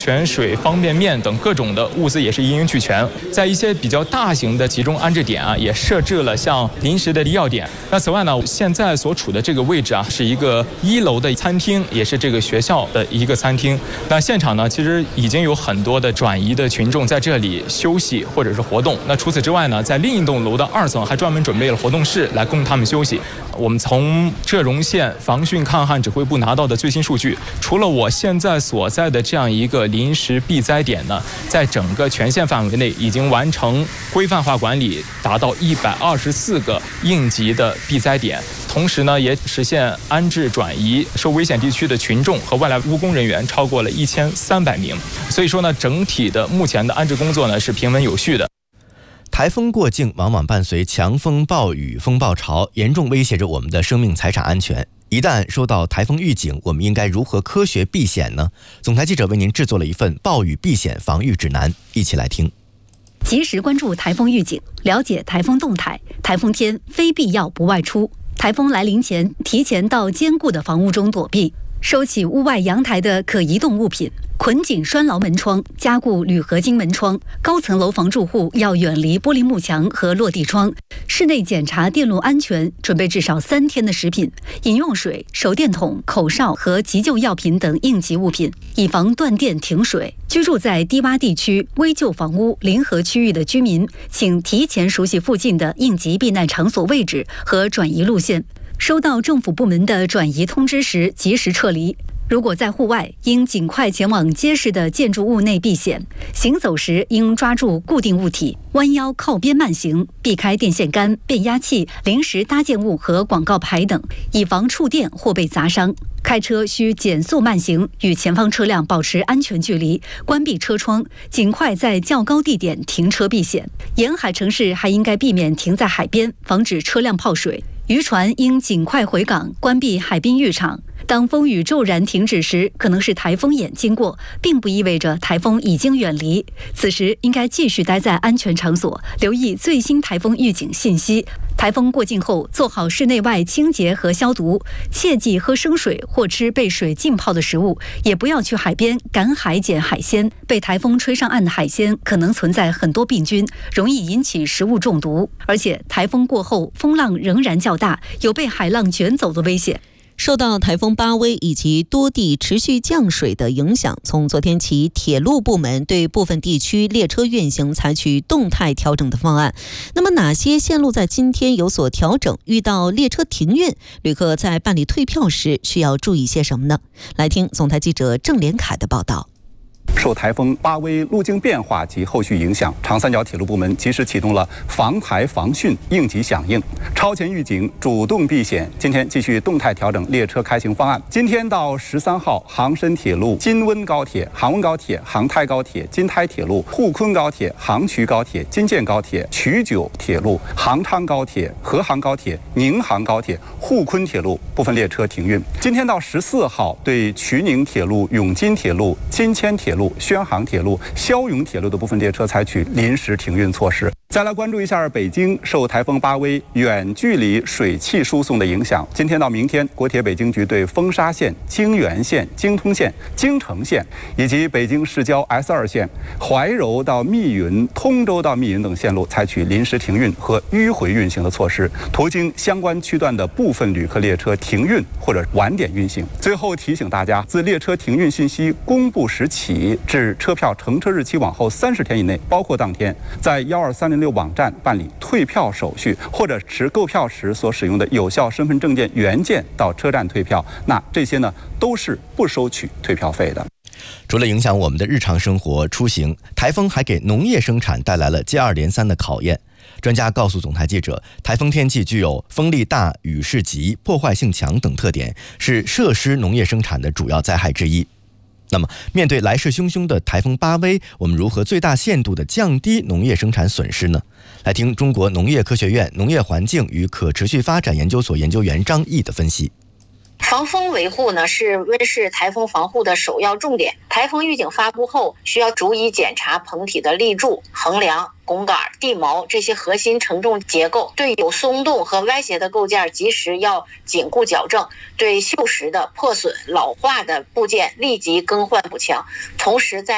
泉水、方便面等各种的物资也是一应俱全。在一些比较大型的集中安置点也设置了像临时的药点。那此外呢，现在所处的这个位置是一个1楼的餐厅，也是这个学校的一个餐厅。那现场呢，其实已经有很多的转移的群众在这里休息或者是活动。那除此之外呢，在另一栋楼的2层还专门准备了活动室来供他们休息。我们从浙荣县防汛抗旱指挥部拿到的最新数据，除了我现在所在的这样一个临时避灾点呢，在整个全县范围内已经完成规范化管理，达到124个应急的避灾点。同时呢，也实现安置转移受危险地区的群众和外来务工人员超过了1300名。所以说呢，整体的目前的安置工作呢是平稳有序的。 台风过境往往伴随强风、暴雨、风暴潮，严重威胁着我们的生命财产安全。一旦收到台风预警，我们应该如何科学避险呢？总台记者为您制作了一份暴雨避险防御指南，一起来听。 及时关注台风预警，了解台风动态。台风天非必要不外出。台风来临前，提前到坚固的房屋中躲避，收起屋外阳台的可移动物品，捆紧拴牢门窗，加固铝合金门窗。高层楼房住户要远离玻璃幕墙和落地窗。室内检查电路安全，准备至少3天的食品、饮用水、手电筒、口哨和急救药品等应急物品，以防断电停水。居住在低洼地区、危旧房屋、临河区域的居民，请提前熟悉附近的应急避难场所位置和转移路线。收到政府部门的转移通知时，及时撤离。如果在户外，应尽快前往结实的建筑物内避险。行走时应抓住固定物体，弯腰靠边慢行，避开电线杆、变压器、临时搭建物和广告牌等，以防触电或被砸伤。开车需减速慢行，与前方车辆保持安全距离，关闭车窗，尽快在较高地点停车避险。沿海城市还应该避免停在海边，防止车辆泡水。渔船应尽快回港，关闭海滨浴场。当风雨骤然停止时，可能是台风眼经过，并不意味着台风已经远离。此时应该继续待在安全场所，留意最新台风预警信息。台风过境后，做好室内外清洁和消毒，切忌喝生水或吃被水浸泡的食物，也不要去海边赶海捡海鲜。被台风吹上岸的海鲜可能存在很多病菌，容易引起食物中毒。而且台风过后，风浪仍然较大，有被海浪卷走的危险。 受到台风巴威以及多地持续降水的影响，从昨天起，铁路部门对部分地区列车运行采取动态调整的方案。那么哪些线路在今天有所调整？遇到列车停运，旅客在办理退票时需要注意些什么呢？来听总台记者郑连凯的报道。 受台风巴威路径变化及后续影响，长三角铁路部门及时启动了防台防汛应急响应，超前预警，主动避险。今天继续动态调整列车开行方案。今天到13号，杭深铁路、津温高铁、杭温高铁、杭泰高铁、津泰铁路、沪昆高铁、杭衢高铁、津建高铁、衢九铁路、杭昌高铁、合杭高铁、宁杭高铁、沪昆铁路部分列车停运。今天到14号，对衢宁铁路、永金铁路、金千铁路、宣杭铁路、霄永铁路的部分列车采取临时停运措施。再来关注一下北京受台风巴威远距离水汽输送的影响。今天到明天，国铁北京局对丰沙线、京原线、京通线、京城线以及北京市郊 S2 线、怀柔到密云、通州到密云等线路采取临时停运和迂回运行的措施，途经相关区段的部分旅客列车停运或者晚点运行。最后提醒大家，自列车停运信息公布时起至车票乘车日期往后30天以内，包括当天，在12306网站办理退票手续，或者持购票时所使用的有效身份证件原件到车站退票，那这些呢都是不收取退票费的。 除了影响我们的日常生活出行，台风还给农业生产带来了接二连三的考验。专家告诉总台记者，台风天气具有风力大、雨势急、破坏性强等特点，是设施农业生产的主要灾害之一。那么面对来势汹汹的台风巴威，我们如何最大限度地降低农业生产损失呢？来听中国农业科学院农业环境与可持续发展研究所研究员张毅的分析。 防风维护呢是温室台风防护的首要重点。台风预警发布后，需要逐一检查棚体的立柱、横梁、拱杆、地锚这些核心承重结构，对有松动和歪斜的构件及时要紧固矫正，对锈蚀的、破损、老化的部件立即更换补强。同时在